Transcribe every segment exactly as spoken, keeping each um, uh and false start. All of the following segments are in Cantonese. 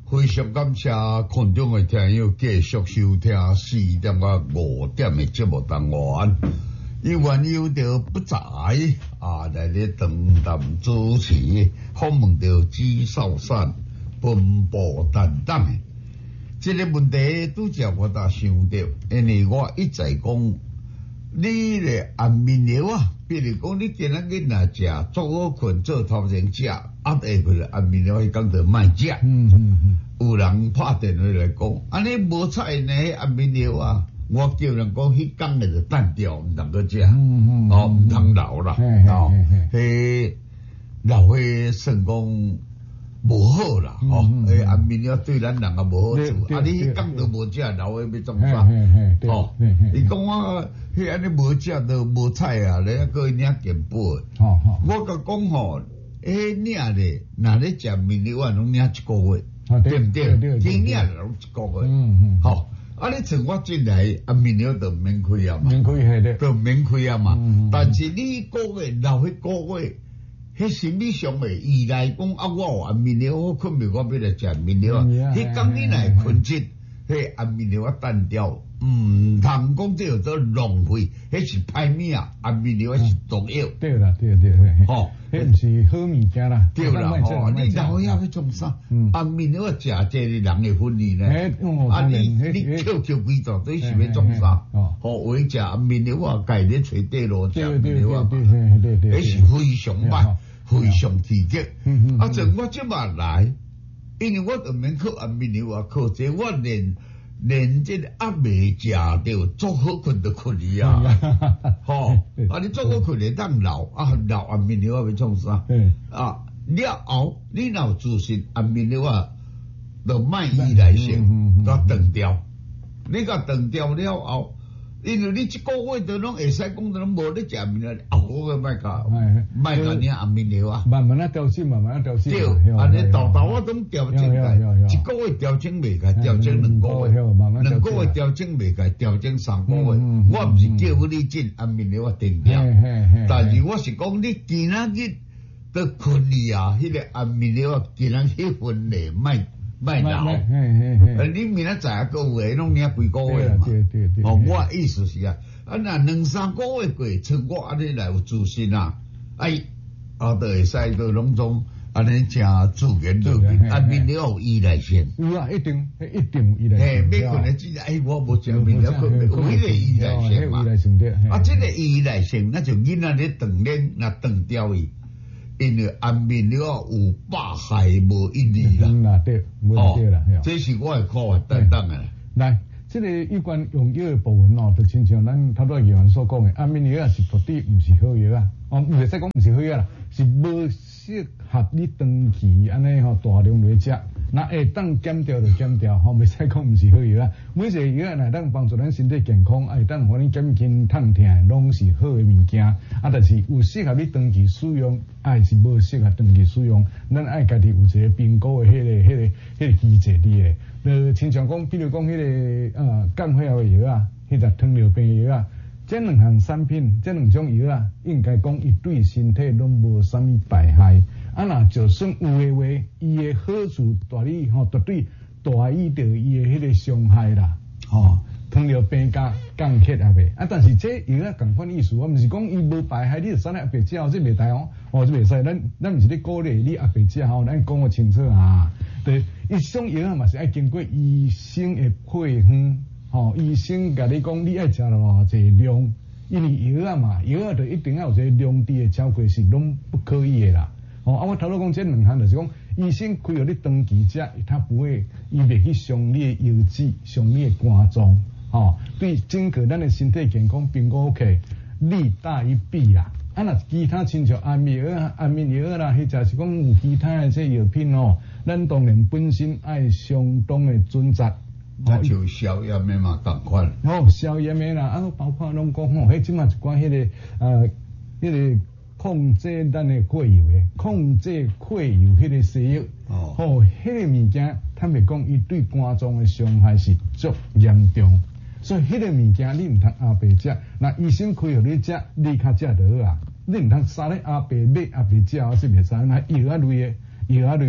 非常感谢群众的听友继续收听四点到五点的节目单元。伊原有着不在啊，来咧长谈主持，访问着朱少山，奔波担当的。这个问题拄则我才想到，因为我一再讲，你咧安眠药啊，比如讲你今仔日若食做好困做头前食，压下去安眠药，伊讲着卖食。嗯嗯嗯。有人拍电话来讲，安尼无菜呢，安眠药啊。我叫人讲，迄工诶就单调，毋通个食，嗯嗯，哦，毋通留啦，哦，迄留诶算讲无好啦，吼，诶，安眠药对咱人也无好处，啊，你迄工都无食，留诶要创啥？哦，伊讲我迄安尼无食都无菜啊，你还个领健保诶，我甲讲吼，诶，领咧，若咧食眠药啊，拢领一个月，对毋对？领领拢一个月，嗯嗯，吼。啊！你像我进来，安眠药就免开啊嘛，免开系咧，就免开啊嘛。嗯、但是你个月留迄个月，迄心理上诶依赖讲啊，我有安眠药，我困眠我要来食安眠药啊。迄讲你来困chết，迄安眠药啊单调，毋通讲这有做浪费，迄是歹物啊！安眠药是毒药。对啦，对对对，吼，迄毋是好物件啦。对啦，吼，你老要去创啥？安眠药食这个人会分离呢？啊，你你跳跳几座，对是要创啥？吼，为食安眠药啊，家己找地路食安眠药啊，迄是非常歹，非常刺激。啊，像我即摆来，因为我都免靠安眠药啊，靠这我连。连这个压未食着，做好困就困去啊！吼，啊你做好困会当留啊留安眠药要创啥？啊了后你若自信安眠药啊，就卖依赖性，甲断掉。你甲断掉了后，因为你一个月都拢会使讲都拢无咧食安眠药，后个月卖甲卖甲领安眠药啊。慢慢啊调整，慢慢啊调整。对，安尼豆豆我拢调整来，一个月调整袂开，调整两个月，两个月调整袂开，调整三个月。我毋是叫你进安眠药啊停掉，但是我是讲你今仔日都困去啊，迄个安眠药啊，今仔迄份咧卖。卖留，呃，你明仔载个月拢领几个月嘛？哦，我意思是啊，啊那两三个月过，像我安尼来有自信啊，哎，啊，就会使都拢总安尼正自然落去，安眠药有依赖性。有啊，一定，一定有依赖性。嘿，每个人只哎，我无食安眠药，有迄个依赖性嘛？啊，这个依赖性，那就囡仔咧断链，那断掉伊。因为安眠药有百害无一利啦，嗯啦对，冇对啦，这是我的看法担当的。来，这个有关用药的部分哦，就亲像咱头拄议员所讲的，安眠药是绝对唔是好药啊，哦，唔使讲唔是好药啦，是无适合你长期安尼吼大量来食。那会当减掉就减掉，吼，袂使讲毋是好药啊。每一个药啊，当帮助咱身体健康，会当互你减轻痛痛，拢是好的物件。啊，但是有适合你长期使用，还是无适合长期使用，咱爱家己有一个评估的迄、那个、迄、那个、迄、那个机制伫诶。呃，亲像讲，比如讲迄、那个呃降血压的药啊，迄个糖尿病药啊，这两项产品，这两种药啊，应该讲伊对身体拢无啥物败害。啊，那就算有诶话，伊诶好处大于吼，绝对大于着伊诶迄个伤害啦。吼，糖尿病加降血压呗。啊，但是这药啊，共款意思，我毋是讲伊无败害，你就使咧压白食，这袂使哦。哦，这袂使，咱咱毋是咧鼓励你压白食吼，咱讲个清楚啊。对，伊种药啊嘛是爱经过医生诶配方，吼，医生甲你讲你爱食偌济量，因为药啊嘛，药啊就一定要有一个量伫诶超过是拢不可以诶啦。哦，啊，我头拄讲这两项就是讲，医生开互你长期食，他不会，伊袂去伤你的腰子，伤你的肝脏，吼，对整个咱的身体健康并 OK， 利大于弊啊。啊，若其他亲像安眠药、安眠药啦，或者是讲有其他的这药品哦，咱当然本身爱相当的准则。那就消炎的嘛，同款。哦，消炎的啦，啊，包括拢讲吼，迄即嘛一寡迄个呃，迄个。控制咱的血油的，控制血油迄个西药，哦，吼，迄个物件，坦白讲，伊对肝脏的伤害是足严重，所以迄个物件你毋通阿白食，那医生开互你食，你较食就好啊，你毋通三日阿白买阿白食，我是袂使，那药啊类的，药啊类的，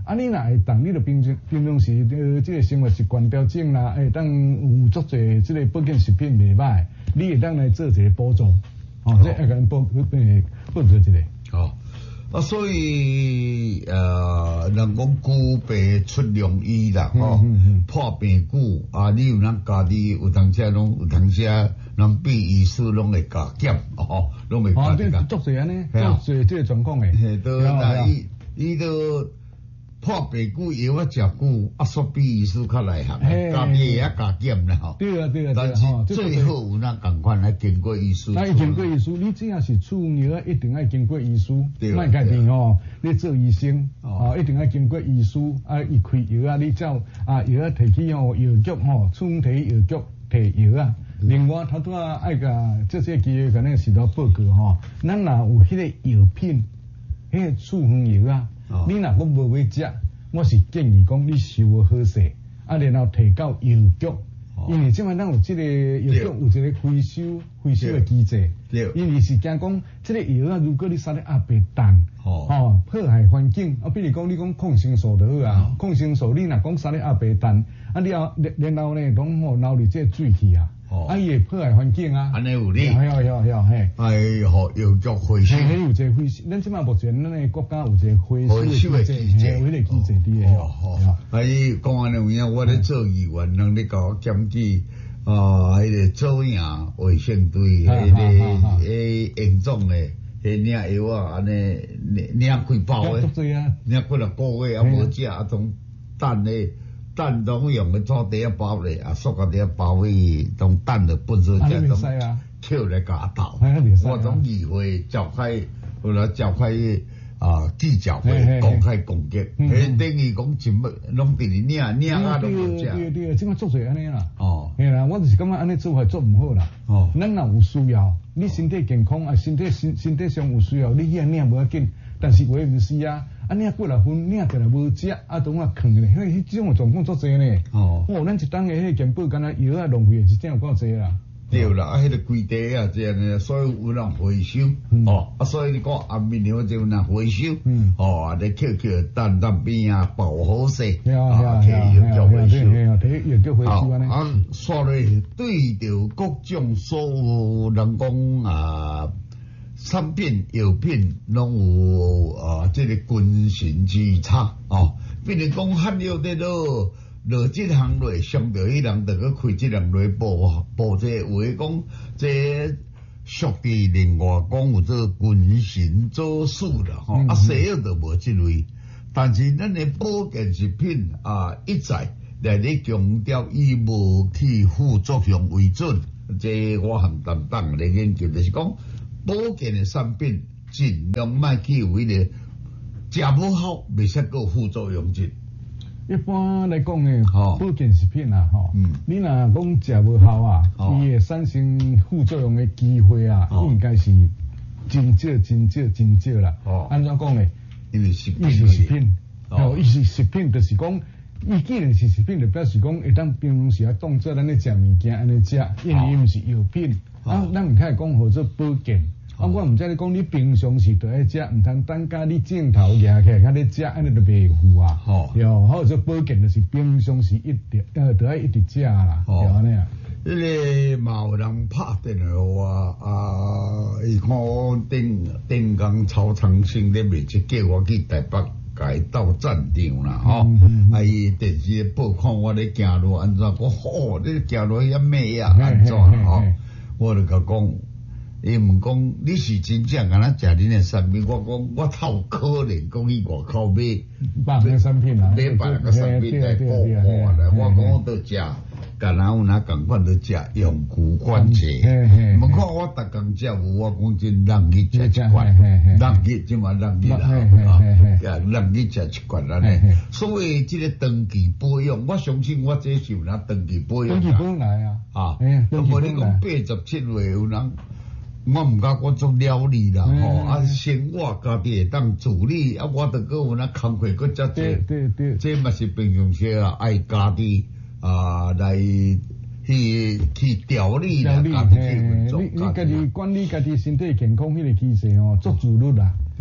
啊，你若会当你著平常平常时呃，即个生活习惯调整啦，会当有足侪即个保健食品袂歹，你会当来做一个补助，哦，即会甲补补补助一个。 哦，啊，所以呃，人讲久病出良医啦，吼、嗯嗯嗯，破病久啊，你有咱家己有当时拢有当时人比医师拢会加减，哦，拢会加减。 哦，足侪安尼，足侪即个状况诶。 嘿，都那伊伊都。破病久药啊食久，啊煞比医师较内行，家己也加减啦吼。 对啊对啊， 但是最好有咱共款来经过医师。 但经过医师，你只要是处药啊，一定要经过医师。莫家己吼，你做医生哦，一定要经过医师啊，伊开药啊，你照啊药啊摕去吼药局吼，处方摕去药局摕药啊。另外，头拄啊爱甲这些机会甲咱是头报告吼，咱若有迄个药品，迄个处方药啊。你若讲无要食，我是建议讲你收好势，啊，然后提到药局，哦、因为即摆咱有即个药局有一个回收回收的机制，因为是惊讲即个药啊，如果你撒咧阿白蛋，哦，哦，破坏环境，啊，比如讲你讲抗生素就好啊，抗生素你若讲撒咧阿白蛋，啊，你后然后呢，拢吼流入即个水去啊。啊，伊会破坏环境啊！ 安尼有理， 有有有嘿。 哎，互药局回收。 嘿，有一个回收，咱即马目前咱个国家有一个回收的机制，嘿，有迄个机制伫诶吼。哦，啊，伊讲安尼有影，我咧做议员，人咧甲我检举啊，迄个做影卫生队迄个诶严重咧，迄领药啊，安尼领领几包诶，领几六个月啊无食啊，种等咧。蛋拢用个做第一包咧，啊，塑胶第一包去当蛋的本身只种捡来夹倒。我从议会召开，后来召开啊记者会公开攻击，迄等于讲全部拢伫咧领领啊都无食。 对对，即个做侪安尼啦。哦，嘿啦，我就是感觉安尼做法做唔好啦。哦，咱若有需要，你身体健康啊，身体身身体上有需要，你遐领无要紧。但是为毋是啊，啊领过来分领过来无食，啊当啊囥咧，迄迄种状况足侪呢。哦，哦，咱一当个迄健保敢若药啊浪费是真有够侪啦。 对啦，啊，迄个规地啊，这样呢，所以有人回收，哦，啊，所以你讲暗面了就有人回收，哦，你捡捡蛋蛋边啊，包好势，啊，摕药局回收， 摕药局回收安尼。 啊，所以对着各种所有人讲啊。产品药品拢有啊，这个军神之差哦。比如讲汉药在落落这行落，上着迄人着去开这人落报报这话讲，这属地另外讲有这军神做事啦吼，啊西药就无这类，但是咱的保健食品啊一再来咧强调以无去副作用为准，这我很担当来研究，就是讲。保健的产品尽量莫去有迄个食无好，袂使个副作用质。 一般来讲诶，保健食品啊，吼，嗯，你若讲食无好啊，伊会产生副作用诶机会啊，应该是真少、真少、真少啦。哦，安怎讲咧？ 因为食伊是食品，哦，伊是食品，就是讲。伊既然是食品，就表示讲会当平常时啊当做咱咧食物件安尼食，因为伊毋是药品，啊，咱毋可以讲号做保健。啊，我毋知你讲你平常时就爱食，毋通等甲你镜头夹起来，甲你食安尼就袂赴啊。吼，哟，或者保健就是平常时一直呃，就爱一直食啦，就安尼啊。 迄个嘛有人拍电话我啊，伊看我顶顶工超长生咧卖，就叫我去台北。改到战场啦，吼！啊，伊电视报看我咧行路安怎，我吼，你行路遐咩啊？安怎吼？我就甲讲，伊问讲你是真正敢若食恁诶产品？我讲我透可能讲去外口买别个产品啊， 买别个产品来报我来。我讲我都食，敢若有哪共款都食用具管制。毋看我逐工食有，我讲真人去食一罐，人去即嘛人去啦，啊，人去食一罐安尼。所以即个长期保养，我相信我这是有人长期保养。 长期保养来啊， 啊，都无你讲八十七岁有人。我毋甲我做料理啦，吼，啊，生活家己会当处理，啊，我着搁有那工课搁遮济， 对对， 这嘛是平常时啊，爱家己啊来去去调理啦，家己去运作。 你你家己管理家己身体健康迄个机制哦，做自律啦，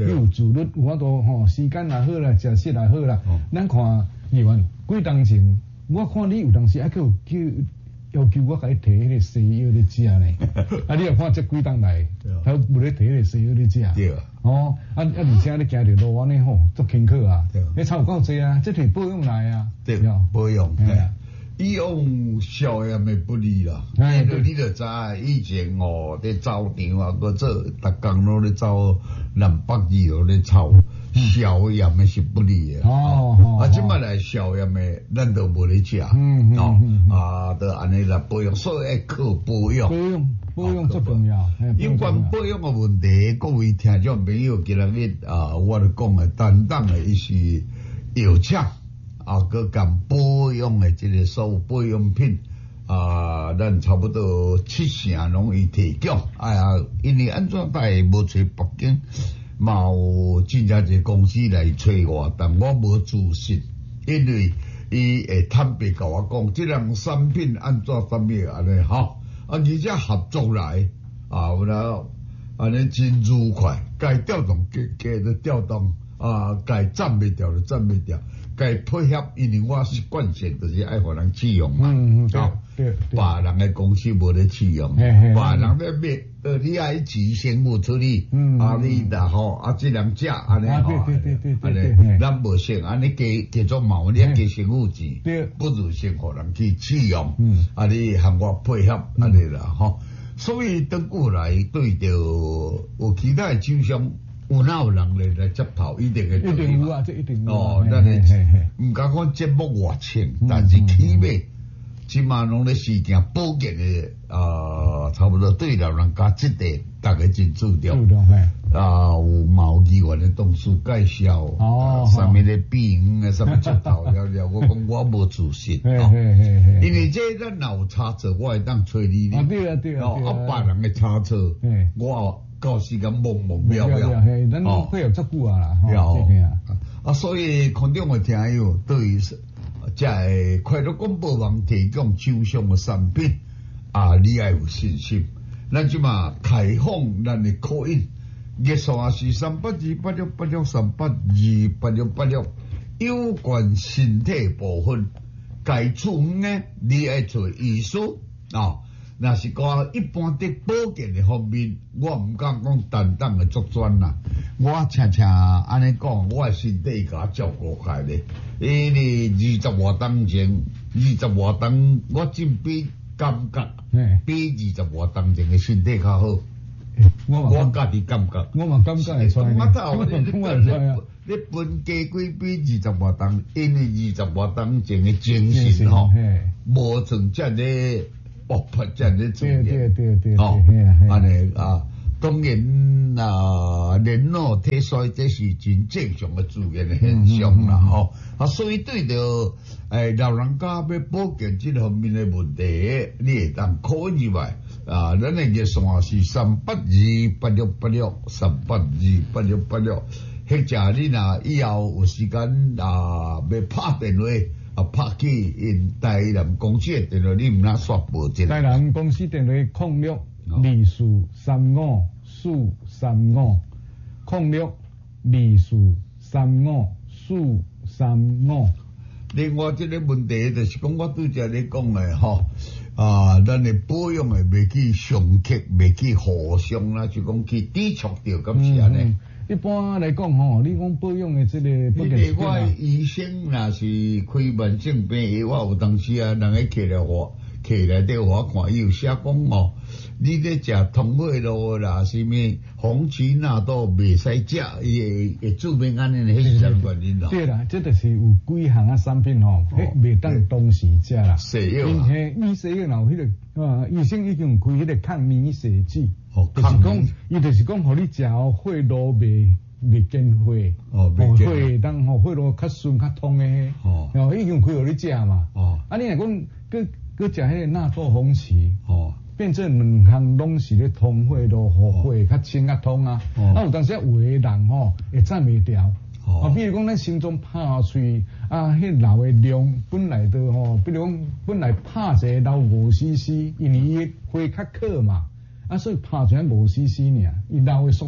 你有自律，有法度吼，时间也好啦，食食也好啦。咱看议员几当前，我看你有当时还叫叫要求我甲你摕迄个西药咧食咧，啊，你又看这几当来，他无咧摕迄个西药咧食。 对。 哦，啊啊，而且你行着路安尼吼，足轻巧啊。对。你差有够济啊，这摕保养来啊。 对。保养。系啊。以往消炎的不利啦，因为你著知以前哦，伫走场啊，搁做逐工拢咧走南北药咧操，消炎的是不利的。哦哦。啊，即摆来消炎的，咱都无咧食。嗯嗯。哦，啊，都安尼来保养，所以要靠保养。 保养，保养最重要。 有关保养的问题，各位听众朋友，今日啊，我咧讲的担当的伊是药厂。啊，佮讲保养的这个所有保养品啊，咱差不多七成拢伊提供。哎呀，因为安怎带无找北京，嘛有真正一个公司来找我，但我无自信，因为伊会坦白甲我讲，这样产品安怎怎么安尼吼，啊，而且合作来啊，有啦，安尼真愉快，该调动加加就调动，啊，该暂袂掉就暂袂掉。该配合，因为我是惯性，就是爱互人试用嘛。嗯嗯，对对。别人的公司无咧试用，别人咧卖，呃，你爱钱先付出去，啊，你然后啊，这人食安尼吼，对对对对对，咱无先安尼加加做毛，你加先付钱，不如先互人去试用，啊，你和我配合安尼啦，吼。所以倒过来对着有其他的厂商。有哪有人来来接头，一定会一定有啊，这一定有。 哦，咱咧唔敢讲节目偌清，但是起码起码拢咧事件保健的啊，差不多对老人家这点大概真注重。注重嘿。啊，有毛议员的同事介绍，哦，上面的病啊，什么接头了了，我讲我无自信，哦，因为这咱若有差错，我会当催你。 啊对啊对啊。 哦，啊别人的差错，我。到时间懵懵了了， 咱配合足久啊啦， 吼，啊，所以群众的听友对于在快乐广播网提供厂商的产品啊，你要有信心。咱即嘛开放咱的口音，热线是三八二八六八六三八二八六八六，有关身体部分该处呢，你爱做医术啊。若是讲一般的保健的方面，我唔敢讲单单的作专啦。我常常安尼讲，我的身体甲照顾开咧。因为二十外当前，二十外当，我真比感觉，比二十外当前的身体较好。我我家己感觉， 我嘛感觉会出来。 我头你你你分加几比二十外当，因为二十外当前的精神吼，无像遮个。爆发这样的主对对对对， 哦，安尼啊，当然啊，人脑体衰这是真正常的自然的现象啦，吼啊，所以对着诶老人家要保健这方面的问题，你会当可以外啊，咱的热线是三八二八六八六三八二八六八六，或者你若以后有时间啊，要拍电话。啊，拍去因台南公司的电话，你毋哪刷报一下？ 台南公司电话零六二四三五四三五零六二四三五四三五。 另外一个问题就是讲，我拄则咧讲诶吼，啊，咱诶保养诶袂去上克，袂去互相啦，就讲去抵触掉，咁是安尼。 一般来讲吼，你讲保养的这个， 因为我医生若是开慢性病，我有当时啊，人个起来我起来对我看，伊有写讲哦，你咧食通血路啦，是咩红曲纳豆袂使食，伊会会注明安尼迄是啥原因咯？ 对啦，这就是有几项啊产品吼，迄袂当当时食啦。 西药啊，伊西药若有迄个啊，医生已经有开迄个抗免疫剂。哦，就是讲，伊就是讲，互你食哦，血路袂袂见血，哦，血当吼血路较顺较通诶，哦，然后已经开互你食嘛，哦，啊，你若讲，佮佮食迄个纳豆红曲，哦，变做两项拢是咧通血路，互血较清较通啊，啊，有当时有诶人吼会站袂掉。啊，比如讲咱心中拍喙啊，迄流诶量本来都吼，比如讲本来拍一个流五 C C， 因为伊血较渴嘛。啊，所以拍出来五 C C 尔，伊流的速度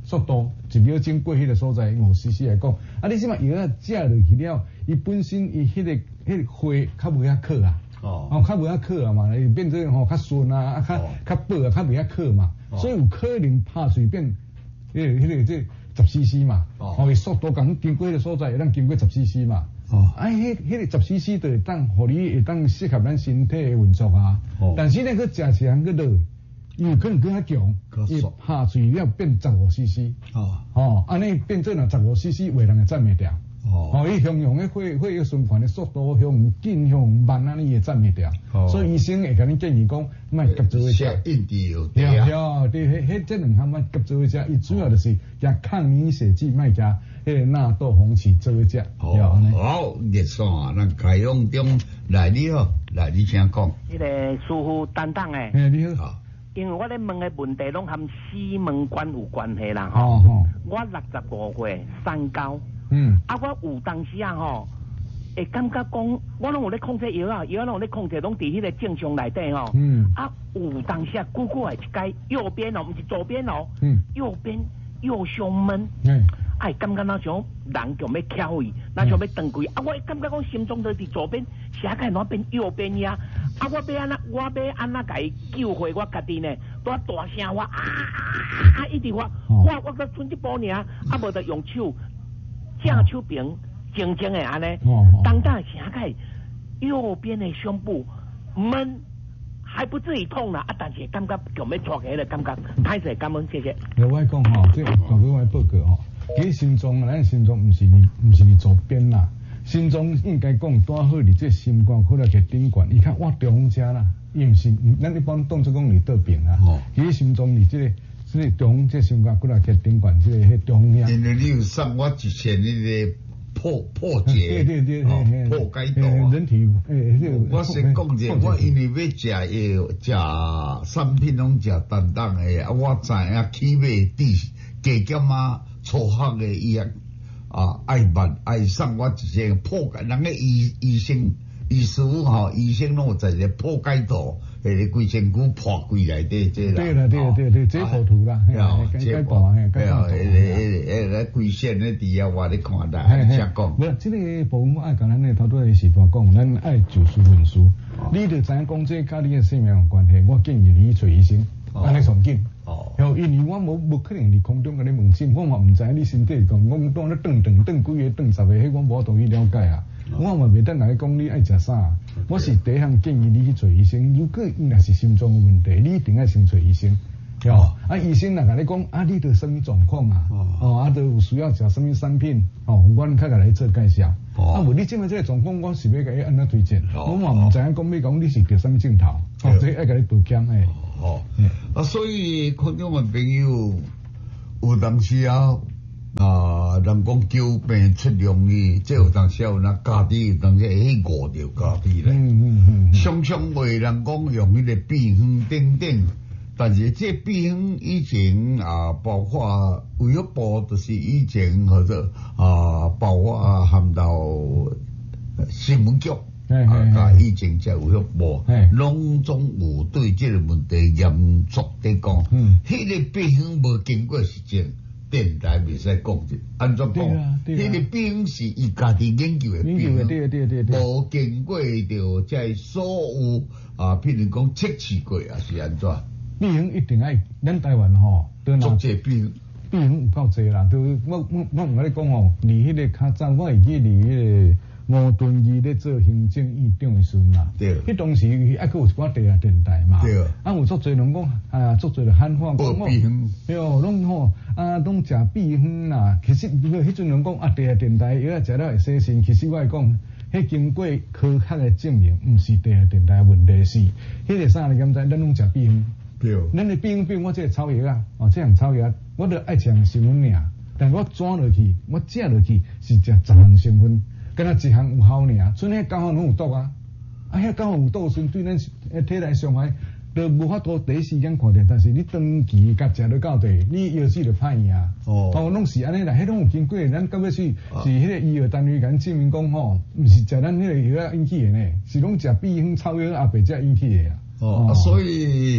速度，一秒钟过迄个所在五 C C 来讲，啊，你即马药啊食落去了，伊本身伊迄、那个迄、那个花较无遐苦啊，哦，哦，较无遐苦啊嘛，会变做吼较顺啊，啊较、哦、较薄啊，较袂遐苦嘛，哦、所以有可能拍水变，迄、那个迄、那个这十 C C 嘛，哦，伊速度讲经过迄个所在，会当经过十 C C 嘛。哦，啊，迄、迄个十 C C 就会当，互你会当适合咱身体的运作啊。哦，但是呢，佮食起来佮落，伊有可能佮较强，伊下水了变十五 C C。哦，哦，安尼变做若十五 C C， 有人会站袂掉。哦，哦，伊向用的血血液循环的速度向紧向慢，安尼也站袂掉。哦，所以医生会甲你建议讲，莫急做一下。印度有对啊。对，对，迄迄这两项莫急做一下，伊主要就是加抗凝血剂，莫加。迄个纳豆红曲做一只， 好，好，热线啊，咱开放中来你好，来你请讲。 迄个师傅担当诶， 诶，你好。 因为我咧问诶问题拢含死门关有关系啦， 吼。 哦我六十五岁，三高。嗯。啊，我有当时啊吼，会感觉讲，我拢有咧控制药啊，药拢有咧控制，拢伫迄个正常内底吼。嗯。啊，有当时啊，久久会一解右边哦，毋是左边哦。嗯。右边右胸闷。嗯。哎，感觉那像人叫要翘伊，那像要断开。啊，我感觉讲心中都伫左边，啥个哪变右边呀？啊，我要安那，我要安那甲伊救回我家己呢？多大声我啊啊啊！一直我，我我搁剩一步尔，啊，无得用手，正手边静静的安尼，当当啥个右边的胸部闷。还不至于痛啦，啊，但是感觉叫要抓起来，感觉歹势，感恩，谢谢。 我讲吼，这大哥我报告吼，其实心脏，咱心脏唔是唔是左边啦，心脏应该讲带好伫这心肝或者是顶管，伊较往中间啦，伊唔是，咱一般当作讲伫倒边啊。哦。其实心脏伫这个这个中这心肝或者是顶管这个迄中央。 因为你有送我一千那个。破破解， 对对对， 哦，破解毒啊！ 人体，诶， 我先讲者，我因为要食药，食产品拢食淡淡的，啊，我知影起码滴加减啊，粗学的医啊，啊，爱办爱送我一些破解，人个医医生、医师吼，医生拢有在个破解毒。诶，规身躯破开来的这啦， 对啦，对啦，对对，这好图啦， 这破，嘿，诶诶诶，来规身咧底下我咧看的，先讲。 不，这个部分我爱甲咱咧头拄个时段讲，咱爱就事论事。你着知影讲这甲你的性命有关系，我建议你去找医生，安尼上紧。哦。然后因为我无无可能伫空中甲你问诊，我嘛毋知影你身体讲，我当咧顿顿顿几个顿十个，迄我无同意了解啊。我嘛袂当来讲你爱食啥，我是第一项建议你去找医生。如果伊若是心脏有问题，你一定要先找医生。哦，啊，医生若甲你讲啊，你着什么状况啊？哦，啊，都有需要食什么产品？哦，阮较甲你做介绍。哦，啊，无你即摆这个状况，我是要甲你安怎推荐？我嘛毋知影讲要讲你是着什么镜头，哦，所以爱甲你保险诶。 哦，啊，所以看众的朋友有当时啊。啊，人讲久病出良医，这有当时有那家己有当时会去误着家己咧。嗯嗯嗯。常常为人讲用迄个避风等等，但是这避风以前啊，包括卫福部就是以前或者啊，包括含到新闻局啊，甲以前在卫福部，拢总有对这个问题严肃地讲。嗯。迄个避风无经过实践。电台袂使讲者，安怎讲？迄个病是伊家己研究的病，无经过着在所有啊，譬如讲测试过啊，是安怎？ 病一定爱，咱台湾吼， 做这病， 病有够济啦。都我我我唔甲你讲吼，离迄个较早，我会记离迄个吴敦义咧做行政院长的时阵啦。对。迄当时还佫有一寡地下电台嘛。对。啊，有足侪人讲啊，足侪的喊话讲我，对哦，拢吼。啊，拢食避风啦。其实迄阵人讲啊，地下电台药啊食了会洗身。其实我讲，迄经过科学的证明，毋是地下电台的问题，是迄个啥你敢知？咱拢食避风。对。咱的避风避我这个草药啊，哦，这样草药，我着爱食成分尔，但我转落去，我食落去是食十项成分，敢若一项有效尔，剩迄九项拢有毒啊。啊，遐九项有毒，时对咱体内伤害。都无法度第一时间看到，但是你长期甲食到到地，你药水就歹呀。哦，哦，拢是安尼啦，迄拢有经过，咱到尾是是迄个医药单位甲证明讲吼，毋是食咱迄个药引起的呢，是拢食避风草药阿伯才引起的啊。 哦，啊，所以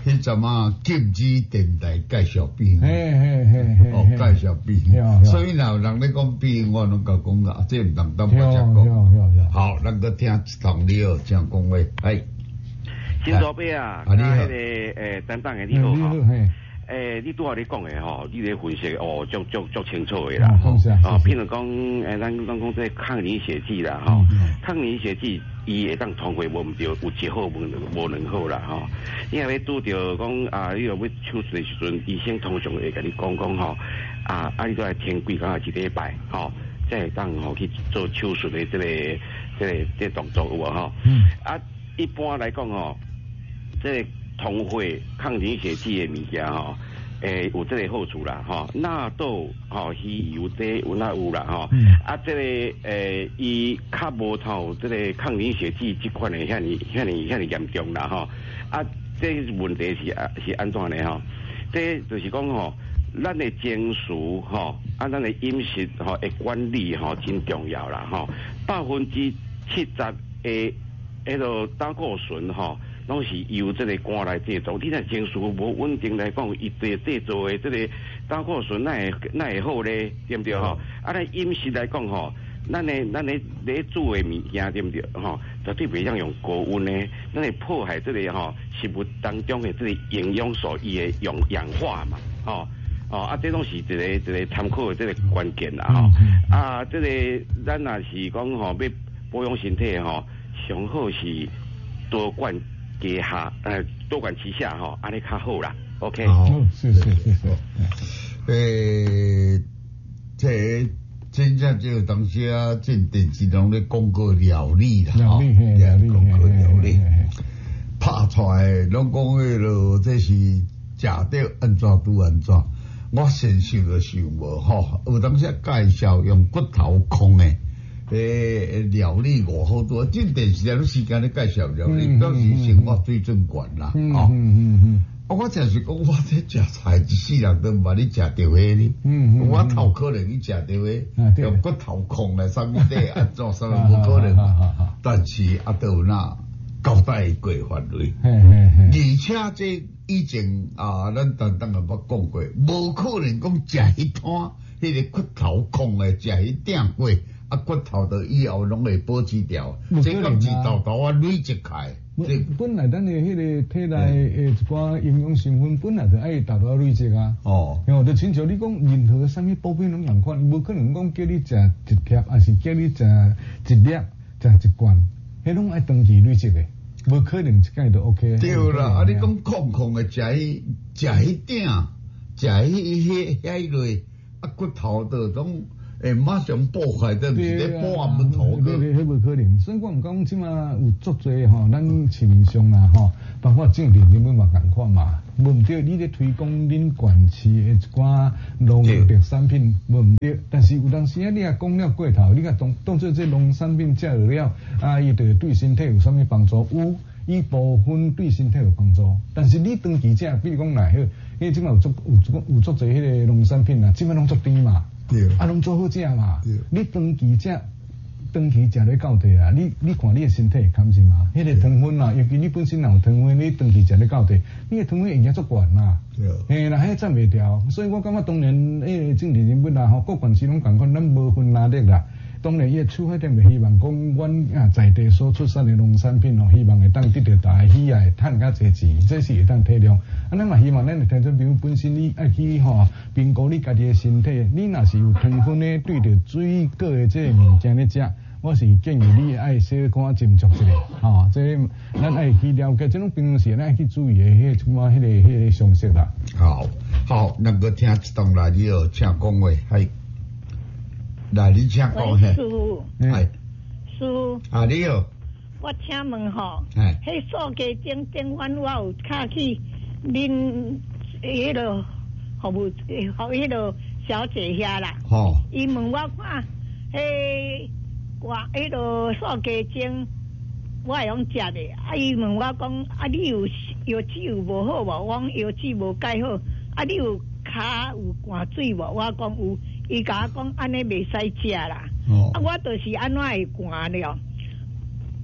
迄阵啊，禁止电台介绍病， 嘿嘿嘿嘿， 哦，介绍病，所以若有人咧讲病，我拢甲讲啊，这毋通当我只讲。好，咱个听一堂了，讲讲话，系。 新左边啊，啊，迄个诶，等等诶，你好哈。诶，你拄好你讲诶吼，你咧分析哦，足足足清楚诶啦。哦，譬如讲诶，咱咱讲这抗凝血剂啦，吼，抗凝血剂伊会当通过无毋对，有一好无无两好啦，吼。你若要拄着讲啊，你若要手术诶时阵，医生通常会甲你讲讲吼，啊啊，你都来填几工啊一礼拜，吼，才会当吼去做手术诶，这个这个这动作有无吼？嗯。啊，一般来讲吼，这通过抗凝血剂诶物件吼。诶，有这个好处啦，吼，纳豆、吼鱼油这有那有啦，吼，嗯、啊，这个诶，伊较无透这个抗凝血剂这款的遐尼遐尼遐尼严重啦，吼，啊，这问题是啊是安怎呢？吼，这就是讲吼，咱的情绪吼，啊，咱的饮食吼的管理吼真重要啦，吼，百分之七十的迄个胆固醇吼。拢是由这个肝来制造，你若情绪无稳定来讲，伊制制造的这个胆固醇哪会哪会好咧？对不对吼？啊，咱饮食来讲吼，咱的咱的咧煮的物件对不对吼？绝对袂当用高温咧，咱会破坏这个吼食物当中的这个营养素伊的氧氧化嘛，吼哦啊，这拢是一个一个参考的这个关键啦吼。啊，这个咱若是讲吼要保养身体吼，上好是多灌。给下呃多管齐下哈，安尼较好啦。OK， 好，谢谢谢谢。 诶，这真正就当时啊，这电视上咧讲过料理啦， 料理料理讲过料理，拍出来拢讲迄落，这是食着安怎拄安怎。我先想就想无吼，有当时介绍用骨头控诶。诶，料理我好多，这电视上时间咧介绍料理，当时生活水准悬啦，哦，啊，我真是讲，我这食菜一世人都毋捌你食着迄哩，我头可能去食着迄，用骨头控来啥物底安怎啥物无可能，但是啊，都有那交代过范围，而且这以前啊，咱等等也捌讲过，无可能讲食迄摊迄个骨头控诶，食迄鼎过。啊，骨头到以后拢会保持掉，这个是豆豆啊累积开。 本来咱的迄个体内诶一寡营养成分本来就爱豆豆累积啊。哦，然后就亲像你讲任何啥物补品拢共款，无可能讲叫你食一粒，还是叫你食一粒、食一罐，迄拢爱长期累积诶，无可能一届就 OK。 对啦，啊你讲空空诶，食迄食迄鼎，食迄迄遐类，啊骨头都拢。诶，马上破坏得是咧破门头个， 迄迄无可能。所以我毋讲即马有足侪吼，咱市面上啦吼，包括政治人物嘛共款嘛，无毋对，你咧推广恁县市诶一寡农特产品，无毋对。但是有当时啊，你若讲了过头，你甲当当做这农产品食了，啊，伊就对身体有啥物帮助？有，伊部分对身体有帮助，但是你长期食，比如讲来好，因为即马有足有足有足侪迄个农产品啊，即马拢足甜嘛。啊，拢做好食嘛？你长期食，长期食咧到底啊！你你看你的身体堪是嘛？迄个糖分啊，尤其你本身若有糖分，你长期食咧到底，你的糖分会影足悬嘛？嘿啦，迄占袂掉，所以我感觉当然，迄个政治人物啦，吼，各县市拢共款，咱无分哪力啦。当然，伊个出发点就希望讲，阮啊在地所出产的农产品吼，希望会当得到大家喜爱，趁较侪钱，这是会当体谅。啊，咱嘛希望咱的听众朋友本身你爱去吼评估你家己的身体，你若是有糖分咧，对着水果的这个物件咧食，我是建议你爱小可斟酌一下，吼，这咱爱去了解，这种平常时咱爱去注意的迄什么迄个迄个常识啦。 好，好，能够听一段来了，请讲话，系。来，你请讲嘿。 师傅， 系师傅。 啊，你好。 我请问吼， 系， 迄数家顶顶晚我有卡去恁迄落服务，服迄落小姐遐啦。 吼。 伊问我看，迄我迄落数家顶，我会用食的。啊，伊问我讲，啊，你有药剂有无好无？我讲药剂无介好。啊，你有骹有寒水无？我讲有。伊甲我讲安尼袂使食啦，哦、啊我就是安怎会寒了，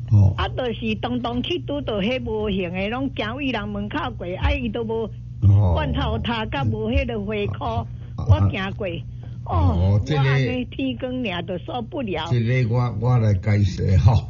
哦，啊，就是当当去拄到迄无形的，拢行位人门口过，啊，伊都无罐头塔，甲无迄个花裤，我行过。哦，我安尼天光俩都受不了。 这个我我来解释吼。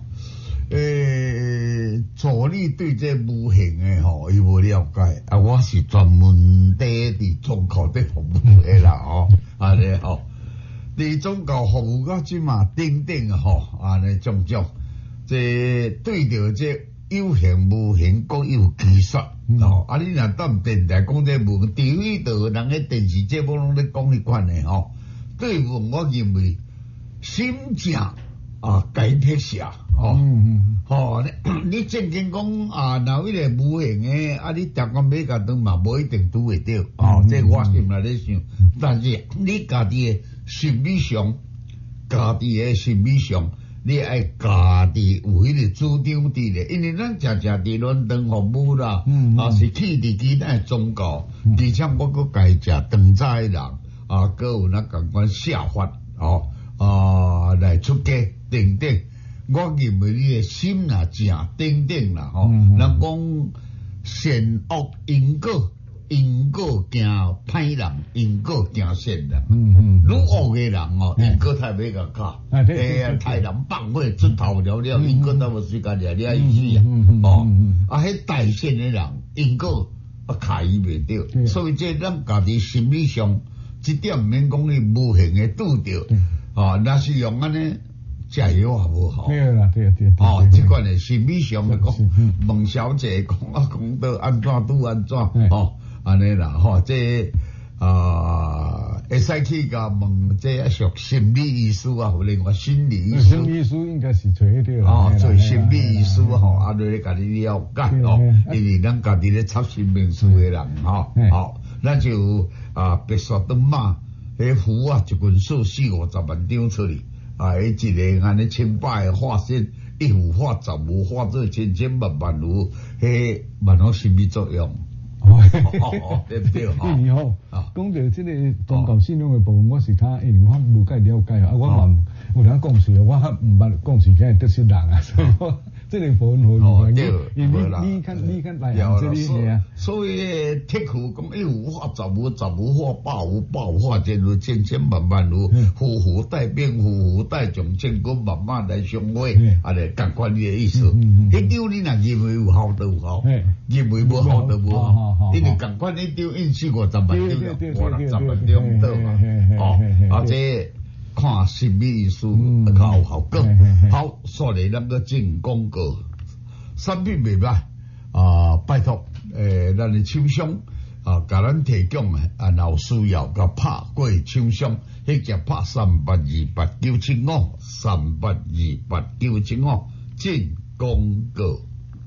诶，助理对这无形诶吼，伊无了解啊。我是专门伫伫中考伫服务诶啦吼，安尼吼。伫中考服务到即嘛顶顶吼，安尼种种，这对着这有形无形各有技术吼。啊，你若当电台讲这无，除非着人咧电视节目拢咧讲迄款诶吼。对我我认为心正啊，该撇下哦。嗯嗯。吼，你你正经讲啊，若迄个无形诶，啊，你逐个买甲当嘛，无一定拄会着。哦，这我心内咧想，但是你家己诶心理上，家己诶心理上，你爱家己有迄个主张伫咧，因为咱常常伫伦敦服务啦，嗯啊是去伫其他宗教，而且我佫家食长早人。啊，各有那共款下法哦，啊来出家等等，我认为你的心若正等等啦吼。人讲善恶因果，因果行歹人，因果行善人。嗯嗯，愈恶嘅人哦，因果太袂甲卡，哎呀，太人放火出头了了，因果都无时间了了意思啊。哦，啊，迄大善嘅人，因果啊卡伊袂着，所以这咱家己心理上。这点毋免讲你无形诶拄着，哦，若是用安尼食药也无好。 对啦，对对。 哦，即款诶心理上诶讲，问小姐讲啊，讲到安怎拄安怎，哦，安尼啦，吼，这啊，会使去甲问这一属心理医师啊，或另外心理医师。 心理医师应该是做迄个啦。 哦，做心理医师吼，啊，来甲你了解哦，因为咱家己咧插生命书诶人吼，好。咱就啊，别说都嘛，迄符啊，一本书四五十万张出去，啊，迄一个安尼千百个化身，一幅画十幅画做千千万万幅，迄蛮有心理作用。哦，对不对？ 你好，讲到即个宗教信仰的部分，我是较因为我无介了解啊，我嘛有通讲事，我较毋捌讲事，梗系得失人啊，所以我。这个部分好用，因为你你看你看内行这里啊， 所以铁库讲一幅画十幅十幅画百幅百幅画，真如千千万万幅，户户带兵，户户带将，千军万马来相会，啊咧，共款你的意思。迄张你若认为有效就有效，认为无效就无效，因为共款迄张印四五十万张，五六十万张到嘛，哦，啊这。看心理医师较有效果，好，所以咱个进广告，产品袂歹啊，拜托诶，咱的厂商啊，甲咱提供啊，若有需要，甲拍过厂商，迄只拍三八二八九七五，三八二八九七五，进广告。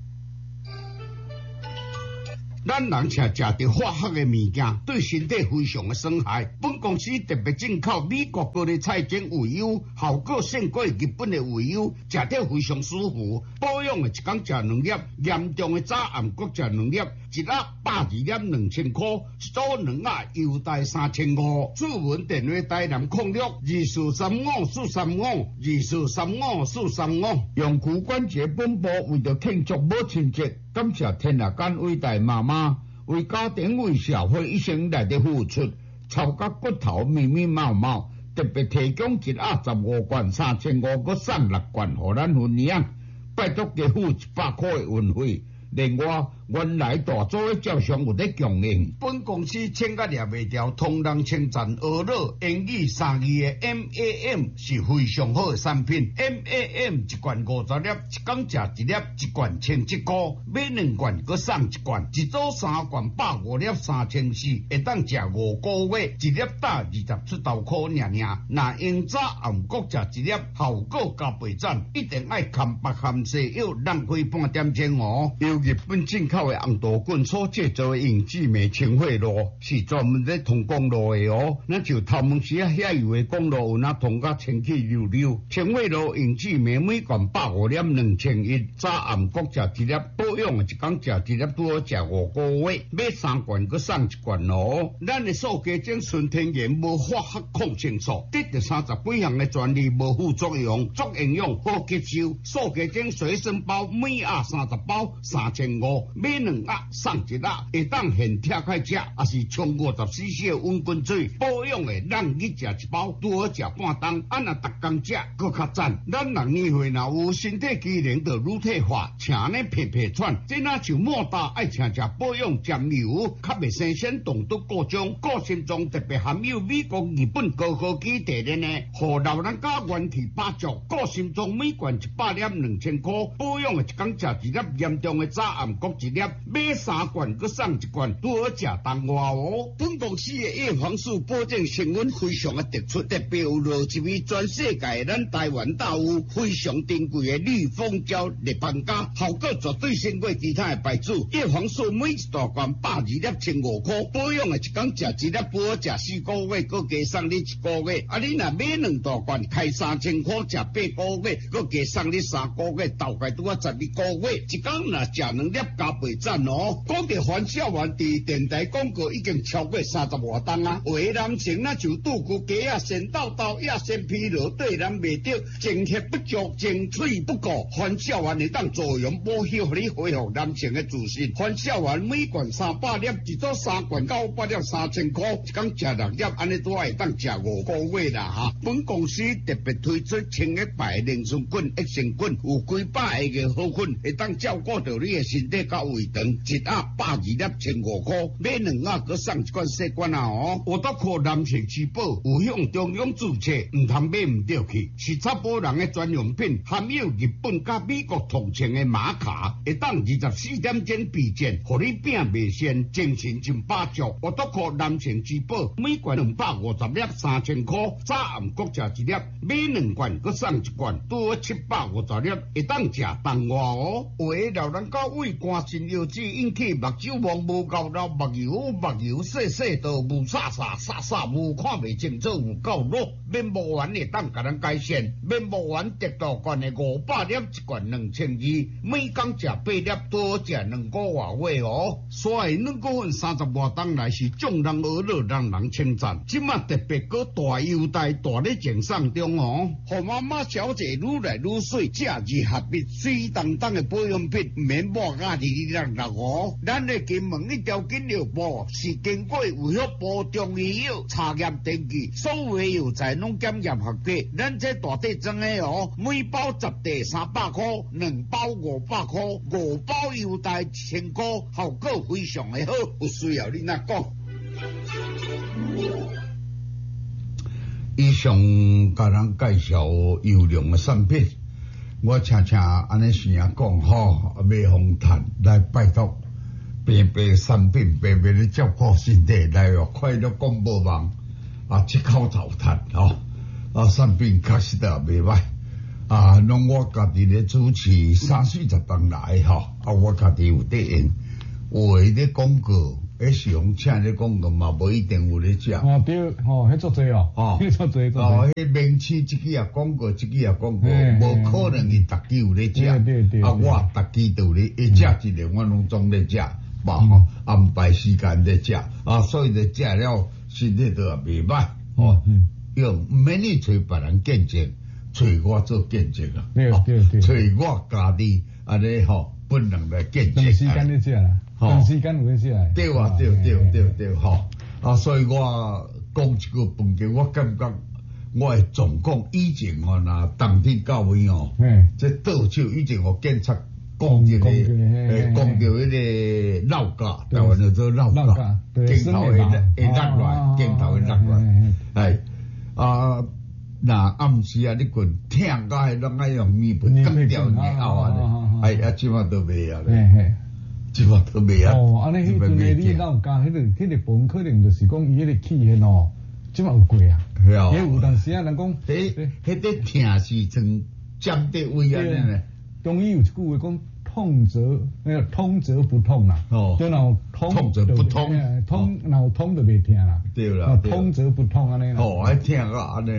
咱人常食着化学的物件，对身体非常的损害。本公司特别进口美国高丽菜精鱼油，效果胜过日本的鱼油，食着非常舒服。保养的一工食两粒，严重的早暗各食两粒，一盒百二粒两千块，一组两盒优待三千五。主文电话台南控六二四三五四三五二四三五四三五。用骨关节本部为着庆祝母亲节。感谢天下间伟大妈妈为家庭为社会一生来的付出，超甲骨头密密茂茂，特别提供一盒十五罐三千五，佮送六罐互咱分享，拜托加付一百块的运费。另外，原来大组的照相有咧供应。本公司请甲掠袂掉，同人称赞俄乐英语三字的 M A M 是非常好的产品。M A M 一罐五十粒，一工食一粒，一罐千七块，买两罐佮送一罐，一组三罐百五粒三千四，会当食五个月，一粒打二十出头块尔尔。若用早暗各食一粒，效果加倍赞，一定爱含白含西药，浪费半点钟哦。由日本进口的红豆棍所制造的永志美清惠露是专门在通公路的哦，那就头门时啊遐有的公路有那通甲清气溜溜。清惠露永志美每罐百五粒两千一，早暗各食一粒，保保养一工食一粒拄好食五个月，买三罐佮送一罐哦。咱的素鸡精纯天然无化学抗生素，得着三十几项的专利，无副作用，足营养，好吸收。素鸡精随身包每盒三十包，三千五，买两盒送一盒，会当现拆开食，也是冲五十 C C 的温滚水，保养的咱去食一包，拄好食半冬，啊若逐工食，佮较赞。咱人年岁若有身体机能就乳退化，请呢皮皮喘，这若像莫大爱请食保养尖油，较袂生鲜动毒过种，个心中特别含有美国、日本高科技提炼的，互老人家元气八足。个心中每罐一百粒两千块，保养的一工食一粒，严重的早暗各一粒，买三罐佮送一罐，拄好食当外哦。本公司的叶黄素保证成分非常的突出，特别有落一味全世界咱台湾大有非常珍贵的绿蜂胶立邦加，效果绝对胜过其他的牌子。叶黄素每一大罐百二粒千五块，保养的一工食一粒，不好食四个月，佮加送你一个月。啊，你若买两大罐，开三千块，食八个月，佮加送你三个月，大概拄啊十二个月。一工若食两粒加倍赞哦。讲到欢笑丸伫电台广告已经超过三十外档啊，有的男性那就肚骨鸡啊、肾豆豆、亚肾疲劳，对咱袂着，精血不足、精髓不够，欢笑丸会当作用补血，互你恢复男性的自信。欢笑丸每罐三百粒，一组三罐九百粒，三千块，一工食六粒，安尼都会当食五个月啦哈。本公司特别推出清一白灵松菌、益生菌，有几百个好菌，会当照顾到你的身体甲胃肠。一盒百二粒千五块，买两盒佮送一罐细罐啊哦。我都靠男性吃饱，有向中央注册，唔通买唔掉去，是查甫人的专用品，含有日本甲美国同情的玛卡，会当二十四点钟避震，互你病袂先，精神真百足。我都靠男性吃饱，每罐两百五十粒，三千块，早暗各食一粒，买两罐佮送一罐，拄好七百五十粒，会当食当外哦。有的老人家胃寒肾腰子引起目睭望无够老，目油目油细细道雾煞煞煞煞雾看袂清楚，有够弱。面膜丸会当甲咱改善，面膜丸得大罐的五百粒，一罐两千二，每工食八粒，多食两个外月哦。所以两个月三十外档来是众人娱乐，让人称赞。即马特别搁大优待，大咧赠送中哦。互妈妈小姐愈来愈水，假日合璧，水当当的保养品，免抹甲二二六六哦。咱的金门一条紧药部是经过卫福部中医药查验登记，所有药材拢检验合格。咱这大地装的哦，每包十袋三百块，两包五百块，五包优待一千块，效果非常的好。有需要你哪讲？以上甲人介绍优良的产品，我常常安尼先讲吼，卖风谈来拜托。便便产品，便便的照顾身体，来哦快乐广播网啊，一口头谈哦，啊产品确实也袂歹啊，拢我家己咧主持三四十档来吼，啊我家己有得用，有诶咧广告，迄时用请咧广告嘛，无一定有咧食。 哦对，哦，迄足济哦，哦，迄足济， 哦，迄名次一支也广告，一支也广告，无可能伊逐支有咧食，啊我逐支都咧，一食一个我拢总咧食。吧吼，安排时间在食啊，所以在食了身体都也袂歹哦。用唔免你找别人见证，找我做见证啊。 对对对， 找我家己安尼吼，本人来见证。 长时间咧食啦，长时间有咧食。 对啊，对对对对吼啊，所以我讲一个问题，我感觉我会总讲以前哦，若当天教会哦，这倒手以前我检测。讲着咧，诶，讲着迄个闹架，台湾叫做闹架，镜头会会落来，镜头会落来，系啊，那暗时啊，你困听甲迄拢爱用面盆割掉耳后啊，系啊，即马都袂啊咧，即马都袂啊。 哦，安尼迄阵诶，你闹架，迄个迄个盆可能就是讲伊迄个气血哦，即马有过啊， 系啊， 有当时啊，人讲， 迄迄个疼是从尖的位啊咧。 中医有一句话讲。痛则那个通则不痛啦，哦，就脑痛则不痛， 痛脑痛就袂痛啦， 对啦， 通则不痛安尼啦。 哦，爱听个安尼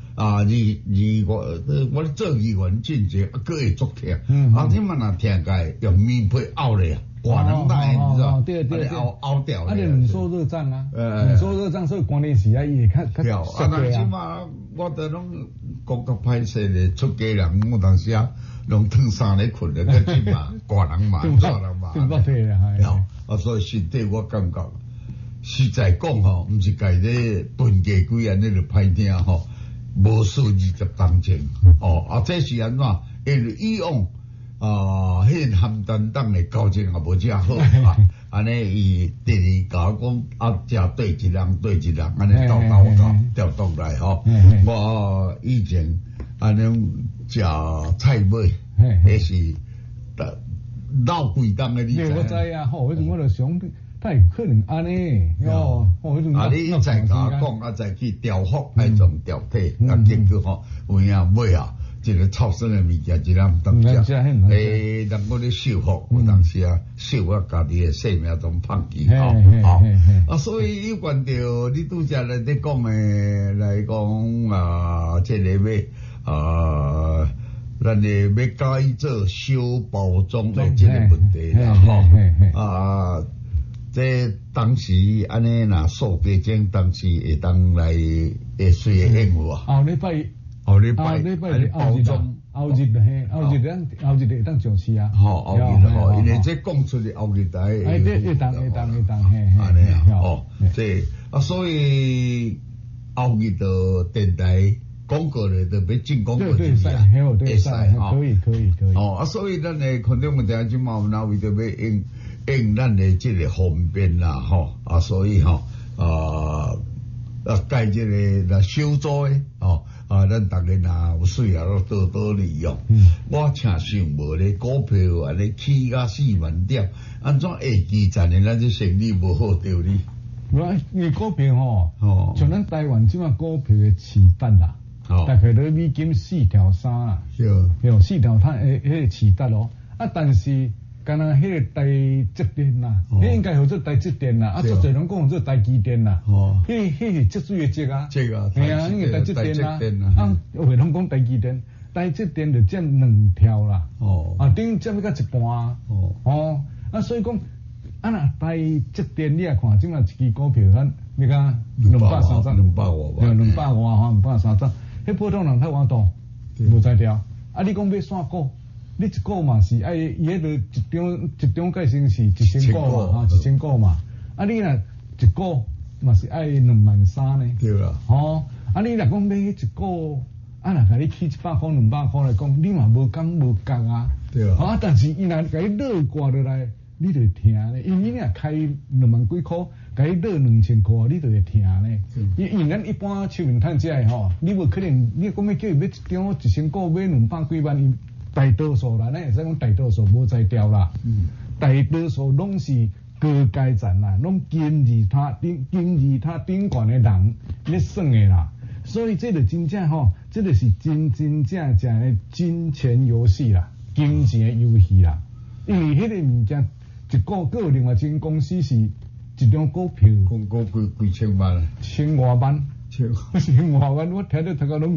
啊，二二我我做议员进前，啊，佫会足疼，啊，你嘛若疼个用棉被拗咧啊，寡人大，你知道？ 对对对， 拗拗掉。 啊，你冷缩热胀啊，冷缩热胀，所以关键时啊，伊会较较啊，但即嘛，我都拢感觉歹势咧，出家人，我当时啊，拢脱衫咧困咧，个即嘛，寡人嘛，寡人嘛， 对不对啊？ 系啊，所以身体我感觉。实在讲吼，毋是家咧分家几安尼就歹听吼，无数二十当前哦，啊，这是安怎？因为以往啊，迄邯郸党的交情也无遮好啊，安尼伊第二甲我讲啊，遮对一人对一人，安尼斗斗斗调动来吼。我以前安尼食菜尾，迄是老贵当的，你知？ 我知啊，吼，迄阵我就想。太可能安尼，哦， 啊！你再甲我讲，啊，再去调服那种调体，啊，结果吼，有影买啊，一个臭酸的物件，一人当食，诶，当我咧收服，有当时啊，收我家己的性命都放弃，吼，吼，啊，所以有关着你拄则来咧讲诶，来讲啊，即个要啊，咱诶要改做小包装诶即个问题啦，吼，啊。这当时安尼呐，数家精当时会当来会随会应有啊。 后礼拜， 后礼拜， 后礼拜包装，后日嘿，后日咱后日会当上市啊。 好，后日吼，因为这讲出的后日台。 哎，对，会当会当会当嘿。 安尼啊，哦，这啊，所以后日的电台广告咧，都要进广告进去啊， 会使啊，可以可以可以。 哦，啊，所以咱诶，看到问题即嘛，哪为着要用。用咱的这个方便啦，吼啊，所以吼啊啊，改这个啦小租的哦啊，咱大家若有需要都多多利用。嗯，我请想无咧股票安尼起甲四万点，安怎下期赚的咱这生意无好着哩？ 我你股票吼，哦，像咱台湾即马股票的市值啦，哦，大概都美金四条三啦，是，有四条三诶，迄个市值咯，啊，但是。敢若迄个台积电啦，迄应该叫做台积电啦，啊，足侪人讲做台积电啦，迄迄是积水的积啊， 积啊， 系啊，迄个台积电啦，啊，有会通讲台积电，台积电就占两条啦，哦，啊，顶占要到一半，哦，哦，啊，所以讲，啊那台积电你啊看，即嘛一支股票咱你讲两百三十， 两百外， 两两百外吼，两百三十，迄普通人太偌多，无才调，啊，你讲要选股。你一股嘛是爱，伊迄个一张一张计算是一千股嘛，哈，一千股嘛。啊，你若一股嘛是爱两万三呢。 对啦。 吼，啊，你若讲买一股，啊，若甲你起一百块、两百块来讲，你嘛无讲无讲啊。 对啊。 啊，但是伊若甲你落挂落来，你就会疼呢。因为你若开两万几箍，甲你落两千箍，你就会疼呢。因因咱一般手面趁食的吼，你无可能，你讲要叫伊买一张一千股买两百几万。大多数啦，咱会使讲大多数无才调啦。嗯，大多数拢是高阶层啦，拢金字塔顶金字塔顶悬的人咧算的啦。所以这个真正吼，这个是真真正正的金钱游戏啦，金钱的游戏啦。因为迄个物件一个个另外一间公司是一张股票， 股股几几千万， 千外万，千千外万，我听到头个拢。